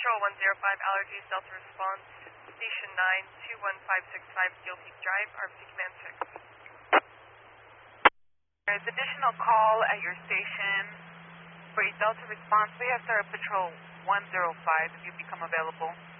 Patrol 105 Allergies, Delta Response, Station 9, 21565 Steel Peak Drive, RFC Command 6. There's additional call at your station for a Delta Response. We have Star Patrol 105 if you become available.